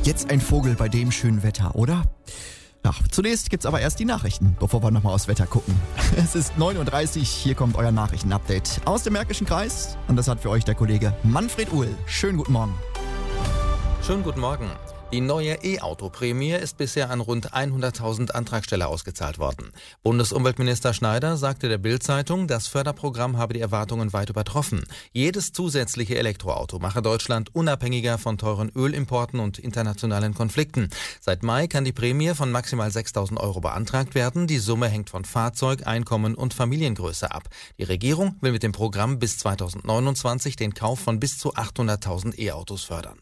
Jetzt ein Vogel bei dem schönen Wetter, oder? Ja, zunächst gibt's aber erst die Nachrichten, bevor wir nochmal aufs Wetter gucken. Es ist 9:30 Uhr, hier kommt euer Nachrichtenupdate aus dem Märkischen Kreis. Und das hat für euch der Kollege Manfred Uhl. Schönen guten Morgen. Schönen guten Morgen. Die neue E-Auto-Prämie ist bisher an rund 100.000 Antragsteller ausgezahlt worden. Bundesumweltminister Schneider sagte der Bild-Zeitung, das Förderprogramm habe die Erwartungen weit übertroffen. Jedes zusätzliche Elektroauto mache Deutschland unabhängiger von teuren Ölimporten und internationalen Konflikten. Seit Mai kann die Prämie von maximal 6.000 € beantragt werden. Die Summe hängt von Fahrzeug, Einkommen und Familiengröße ab. Die Regierung will mit dem Programm bis 2029 den Kauf von bis zu 800.000 E-Autos fördern.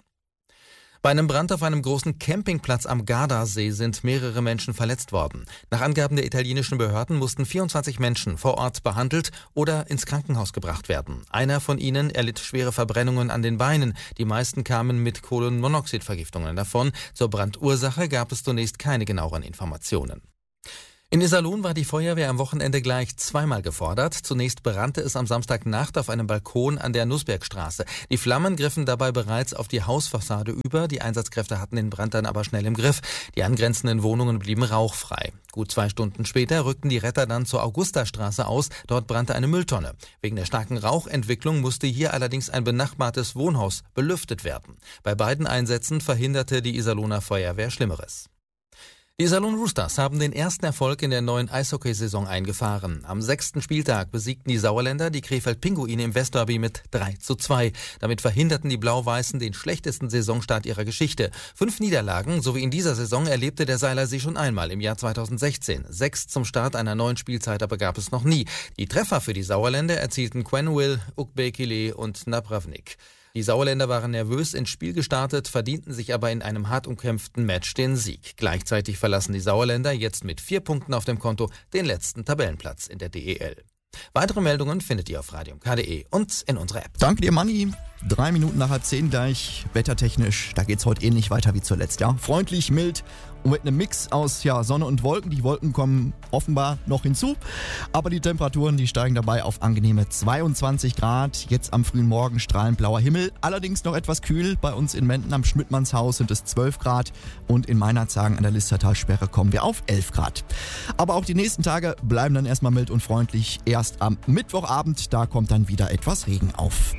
Bei einem Brand auf einem großen Campingplatz am Gardasee sind mehrere Menschen verletzt worden. Nach Angaben der italienischen Behörden mussten 24 Menschen vor Ort behandelt oder ins Krankenhaus gebracht werden. Einer von ihnen erlitt schwere Verbrennungen an den Beinen. Die meisten kamen mit Kohlenmonoxidvergiftungen davon. Zur Brandursache gab es zunächst keine genaueren Informationen. In Iserlohn war die Feuerwehr am Wochenende gleich zweimal gefordert. Zunächst brannte es am Samstagnacht auf einem Balkon an der Nussbergstraße. Die Flammen griffen dabei bereits auf die Hausfassade über. Die Einsatzkräfte hatten den Brand dann aber schnell im Griff. Die angrenzenden Wohnungen blieben rauchfrei. Gut 2 Stunden später rückten die Retter dann zur Augustastraße aus. Dort brannte eine Mülltonne. Wegen der starken Rauchentwicklung musste hier allerdings ein benachbartes Wohnhaus belüftet werden. Bei beiden Einsätzen verhinderte die Iserlohner Feuerwehr Schlimmeres. Die Iserlohn Roosters haben den ersten Erfolg in der neuen Eishockeysaison eingefahren. Am 6. Spieltag besiegten die Sauerländer die Krefeld Pinguine im Westderby mit 3:2. Damit verhinderten die Blau-Weißen den schlechtesten Saisonstart ihrer Geschichte. 5 Niederlagen, so wie in dieser Saison, erlebte der Seilersee schon einmal im Jahr 2016. 6 zum Start einer neuen Spielzeit aber gab es noch nie. Die Treffer für die Sauerländer erzielten Quenneville, Ukbekile und Napravnik. Die Sauerländer waren nervös ins Spiel gestartet, verdienten sich aber in einem hart umkämpften Match den Sieg. Gleichzeitig verlassen die Sauerländer jetzt mit 4 Punkten auf dem Konto den letzten Tabellenplatz in der DEL. Weitere Meldungen findet ihr auf radiomk.de und in unserer App. Danke dir, Manni. 3 Minuten nach 9:30 gleich, wettertechnisch, da geht's heute ähnlich weiter wie zuletzt, ja. Freundlich, mild und mit einem Mix aus Sonne und Wolken. Die Wolken kommen offenbar noch hinzu, aber die Temperaturen, die steigen dabei auf angenehme 22 Grad. Jetzt am frühen Morgen strahlend blauer Himmel, allerdings noch etwas kühl. Bei uns in Menden am Schmidtmannshaus sind es 12 Grad und in Meinerzhagen an der Listertalsperre kommen wir auf 11 Grad. Aber auch die nächsten Tage bleiben dann erstmal mild und freundlich. Erst am Mittwochabend, da kommt dann wieder etwas Regen auf.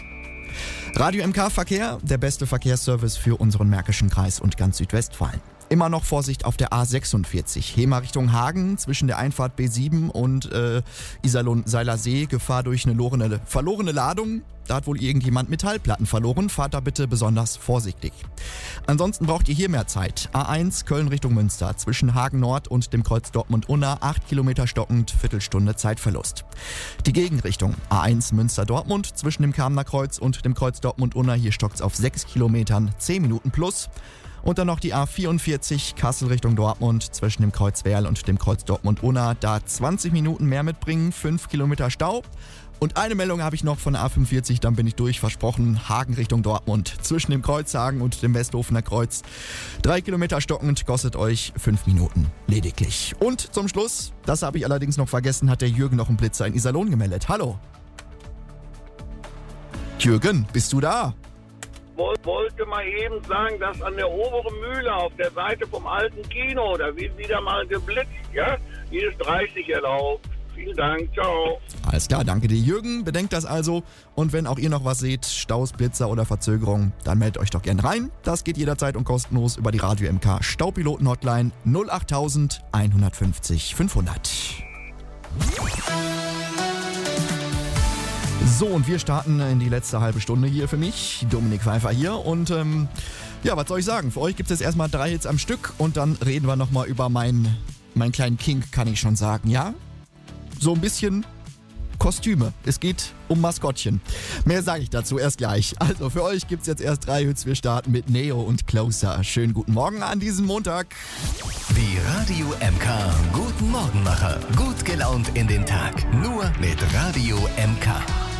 Radio MK Verkehr, der beste Verkehrsservice für unseren Märkischen Kreis und ganz Südwestfalen. Immer noch Vorsicht auf der A46, Hemer Richtung Hagen, zwischen der Einfahrt B7 und Iserlohn-Seilersee. Gefahr durch eine verlorene Ladung. Da hat wohl irgendjemand Metallplatten verloren. Fahrt da bitte besonders vorsichtig. Ansonsten braucht ihr hier mehr Zeit. A1 Köln Richtung Münster, zwischen Hagen Nord und dem Kreuz Dortmund-Unna, 8 Kilometer stockend, Viertelstunde Zeitverlust. Die Gegenrichtung A1 Münster-Dortmund, zwischen dem Kamener Kreuz und dem Kreuz Dortmund-Unna, hier stockt's auf 6 Kilometern, 10 Minuten plus. Und dann noch die A44 Kassel Richtung Dortmund, zwischen dem Kreuz Werl und dem Kreuz Dortmund-Unna, da 20 Minuten mehr mitbringen, 5 Kilometer Stau. Und eine Meldung habe ich noch von der A45, dann bin ich durch, versprochen, Hagen Richtung Dortmund, zwischen dem Kreuzhagen und dem Westhofener Kreuz. 3 Kilometer stockend, kostet euch 5 Minuten lediglich. Und zum Schluss, das habe ich allerdings noch vergessen, hat der Jürgen noch einen Blitzer in Iserlohn gemeldet. Hallo. Jürgen, bist du da? Wollte mal eben sagen, dass an der oberen Mühle auf der Seite vom alten Kino, da wird wieder mal geblitzt, ja? Hier ist 30 erlaubt. Vielen Dank, ciao. Alles klar, danke dir, Jürgen. Bedenkt das also. Und wenn auch ihr noch was seht, Staus, Blitzer oder Verzögerung, dann meldet euch doch gerne rein. Das geht jederzeit und kostenlos über die Radio MK Staupiloten-Hotline 08000 150 500. So, und wir starten in die letzte halbe Stunde hier für mich. Dominik Pfeiffer hier. Und was soll ich sagen? Für euch gibt es jetzt erstmal 3 Hits am Stück. Und dann reden wir nochmal über meinen kleinen Kink, kann ich schon sagen, ja? So ein bisschen Kostüme. Es geht um Maskottchen. Mehr sage ich dazu erst gleich. Also für euch gibt es jetzt erst 3 Hits. Wir starten mit Neo und Closer. Schönen guten Morgen an diesem Montag. Die Radio MK Guten Morgenmacher. Gut gelaunt in den Tag. Nur mit Radio MK.